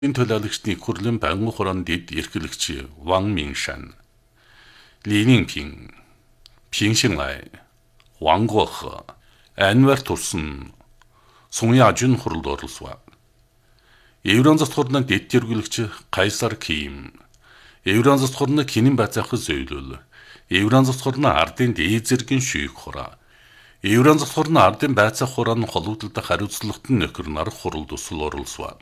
Энэ төлөөлөгчдийн хурлын байнгын хорон дэд эрхлэгч Ван Миншан, Ли Нингпин, Пин Шинай, Ван Гохэ, Анвар Турсан, Сун Яжун хуралд оролцов. Еврон засаг хорны дэд эрхлэгч Кайсар Ким, Еврон засаг хорны Кинэн байцаах зөвлөл, Еврон засаг хорны ардын дээд зэргийн шүйх хураа, Еврон засаг хорны ардын байцаах хурааны холбогдлолтой хариуцлагатай нөхөр нар хуралд усал оролцов.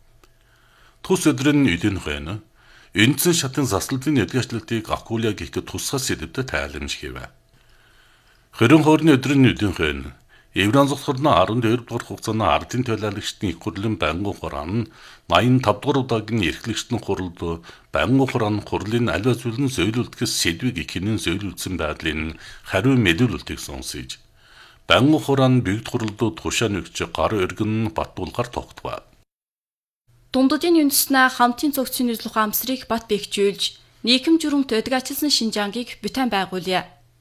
Тус өдрийн эдийн хойно үндсэн шатын заслалын эдгэжлэлтийг Акуля гэх тусгай сэдвүүдэд тайлбаршив. Хорин хоорны өдрийн эдийн хойно Еврон засаг хорны 12 дугаар хугацааны ардын төлөөлөгчдийн их хурлын байнгын хураан нь 85 дугаар удаагийн эрхлэгчдийн хуралд байнгын хурааны хурлын аливаа зүйлэн зөвлөлдөхөс сэдвийг ихэнэн зөвлөсөн байдлын хариу мэдүүлэлтийг сонсож байнгын хурааны бэгд хурлууд тушаан өгч гар өргөн батуулгаар тогтвоо. Дундадын үндэснээ хамтын цогцын үзлэх амсрыг бат бэхжүүлж, нийгэм журмт өдгачилсан Шинжаангийг бүтээн байгуулъя.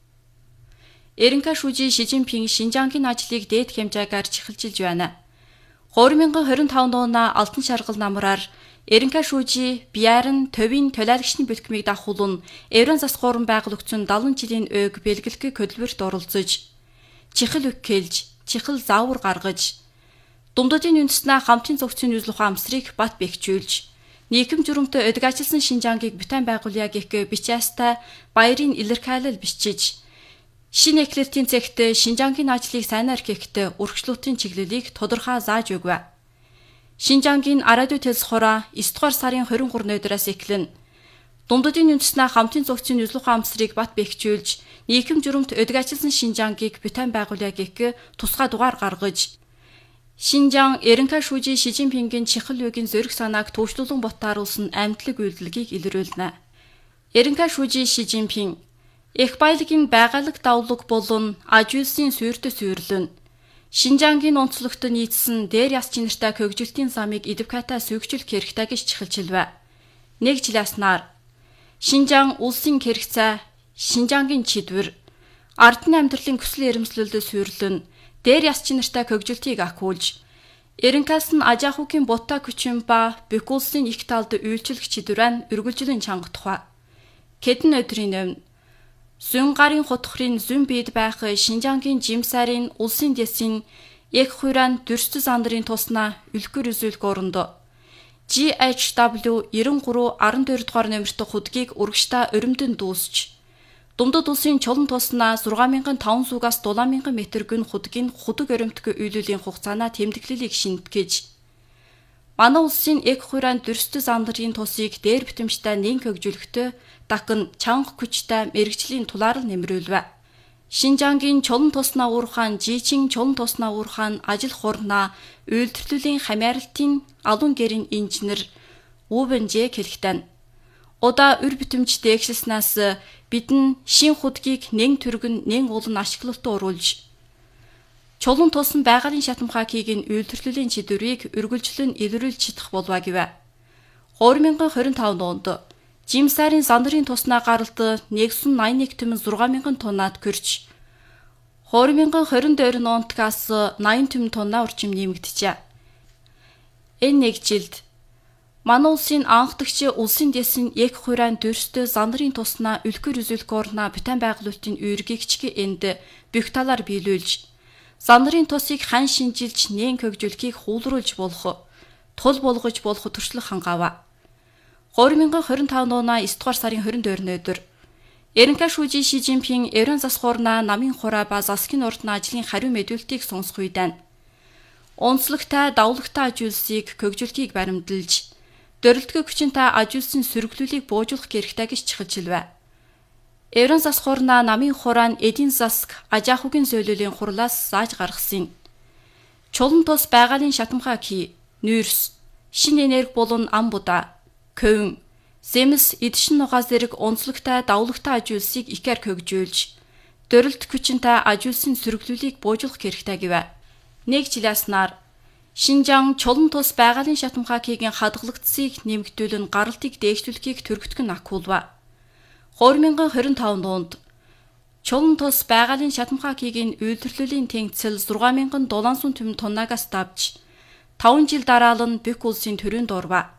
Эренка шүүжи Ши Жинпин Шинжаангийн ажлыг дээд хэмжээгээр чихэлжилж байна. 2025 оны Алтан шаргал намраар Эренка шүүжи Биарн төвийн төлөөлөгчний бэлтгэмийг дагуулан Еврон засаг хорон байгуулагдсан 70 жилийн өг бэлгэлгүй хөдөлмөрт оролцож, чихэл өгкэлж, чихэл заавар гаргаж, Дундадын үндэснээ хамтын цогцын үзлэх амсрыг бат бэхжүүлж, нийгэм журмт өдгачилсан Шинжаангийг бүтээн байгуулъя гэх бичээстэй баярын илэрхийлэл бичиж, шинэ эклертийн цэгт Шинжаангийн ажлыг сайнаар гэхэд өргөжлөлтийн чиглэлийг тодорхой зааж өгвэ. Шинжаангийн радио телс хороо 9 дугаар сарын 23 өдрөөс эхлэн Дундадын үндэснээ хамтын цогцын үзлэх амсрыг бат бэхжүүлж, нийгэм журмт өдгачилсан Шинжаангийг бүтээн байгуулъя гэх тусгай дугаар гаргаж, Шинжаан Эренка шүүжи Ши Жинпингийн чихэл үеийн зориг санааг төвчлүүлэн ботааруулсан амьдлаг үйлдэлгийг илрүүлнэ. Эренка шүүжи Ши Жинпин их баялагын байгалаг давлаг болон аж үйлсийн суурьтай суйрлэн Шинжаангийн онцлогт нийцсэн дээр яс чинэртэй хөгжилтийн замыг эдвокатаа сүйгчлэх хэрэгтэй гэж чихэлжилвэ. Нэг жил яснаар Шинжаан улсын хэрэгцээ, Шинжаангийн чидвэр, ардны амьдралын хүсэл эрмэлзлэлд суйрлэн дээр яс чинэртэй хөгжилтийг ахиулж, Эренкаас нь Ажаахугийн Бута Күчин ба бүх улсын их талд үйлчлэх чидвэрэн үргэлжлэн чангадах. Хэдэн өдрийн өмнө зүүн гарын хутгахрын зүүн биед байх Шинжаангийн жимсарын улсын дэсийн яг хуйран дүрстэ зандарын туснаа үлгэр үзүүлэх оронд GHW 93 12 дугаар номертой худгийг урагштай өрөмдөн дүүсч, Дундад улсын чулан туснаа 6500-аас 7000 м гүн худгийн худаг өрөмтгөө үйлүүлийн хугацаанаа тэмдэглэлийг шинтгэж, манай улсын эк хуйран дүрстэ зандарын тусыг дээр битэмжтэй нэн хөгжүүлэхдээ дахин чанга хүчтэй мэрэгжлийн тулаарл нэмрүүлвэ. Шинжаангийн чулан туснаа уурхаан Жичин чулан туснаа уурхаан ажил хурнаа үйлдвэрлэлийн хамааралтын алуун гэрийн инженер Увэнжэ хэлэхтэн. Удаа өр битэмж дээгшилснаас бидэн шин худгийг нэн түргэн нэн уулан ашиглалтад оруулж, чулан тусан байгалийн шатамхаакийг нь үйлдвэрлэлийн чидвэрийг үргэлжлэн илрүүлж чадах болваа гэвэ. 2025 онд Жимсарын зандарын туснаа гаралт 181 төмөн 6000 тоннад хүрч, 2022 ондгаас 80 төмөн тонна орчим нэмэгдэжээ. Энэ нэг жилд манай улсын анхдагч улсын дэсийн яг хуйран дүрстэ зандарын туснаа үлгэр үзүүлэх орноо бүтээн байгуулалтын үүргийгчгийн энд бүх талаар биелүүлж, зандарын тусыг хан шинжилж нэн хөгжүүлэхийг хуулруулж болох, тул болгож болох төрчлөх хангава. 2025 оны 9 дугаар сарын 22-ны өдөр Эренка шүүжи Ши Жинпин Еврон засаг хорноо намын хураа ба засгийн ордны ажлын хариу мэдүүлэлтийг сонсох үедээ онцлогтой давлагтай аж үйлсийг хөгжүүлэхийг баримдалж, дөрөлтгөө хүчинтэй аж үйлсийн сөрөглүүлийг буужуулах хэрэгтэй гэж чихэлжилвэ. Еврон засаг хорноо намын хураан эдийн засаг Ажаахугийн зөвлөлийн хурлаас зааж гаргасан. Чулан тус байгалийн шатамхаак, нүүрс, шинэ энерги болон ам будаа, көвн, зэмс эдшин нугаас зэрэг онцлогтой давлагтай аж үйлсийг ихээр хөгжүүлж, дөрөлт хүчинтэй аж үйлсийн сөрөглүүлийг буужуулах хэрэгтэй гэвэ. Нэг жил яснаар Шинжаан чулан тус байгалийн шатамхаакийн хадгалагдсыг нэмэгдүүлэн гаралтыг дээшлүүлэхийг төрөгтгөн ахиулва. 2025 онд чулан тус байгалийн шатамхаакийн үйлдвэрлэлийн тэнгисэл 6700 тоннагаас давж 5 жил дараалан бүх улсын төрөнд орва.